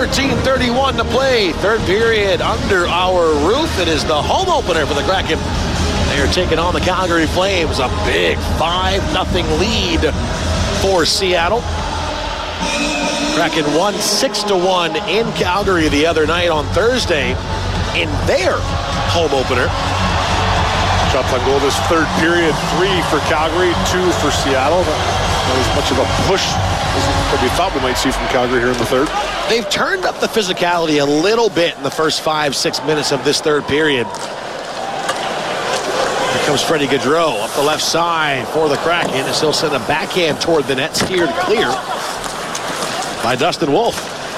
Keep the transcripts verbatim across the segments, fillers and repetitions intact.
thirteen thirty-one to play. Third period under our roof. It is the home opener for the Kraken. They are taking on the Calgary Flames. A big five nothing lead for Seattle. Kraken won six to one in Calgary the other night on Thursday in their home opener. Shots on goal this third period, three for Calgary, two for Seattle. Not as much of a push as we thought we might see from Calgary here in the third. They've turned up the physicality a little bit in the first five, six minutes of this third period. Here comes Freddie Gaudreau up the left side for the Kraken as he'll send a backhand toward the net, steered clear by Dustin Wolf.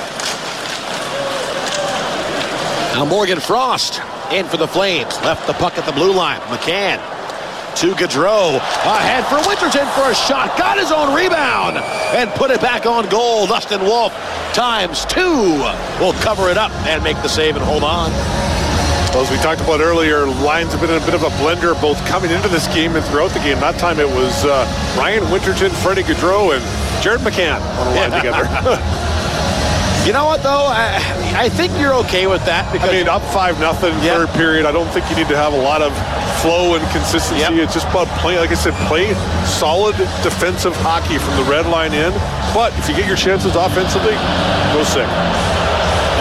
Now Morgan Frost in for the Flames. Left the puck at the blue line. McCann to Gaudreau. Ahead for Winterton for a shot. Got his own rebound and put it back on goal. Dustin Wolf times two will cover it up and make the save and hold on. Well, as we talked about earlier, lines have been in a bit of a blender both coming into this game and throughout the game. That time it was uh, Ryan Winterton, Freddie Gaudreau, and Jared McCann on a line together. You know what, though? I, I think you're okay with that. Because I mean, up five nothing, yep. third period. I don't think you need to have a lot of flow and consistency. Yep. It's just about playing, like I said, play solid defensive hockey from the red line in. But if you get your chances offensively, go sick.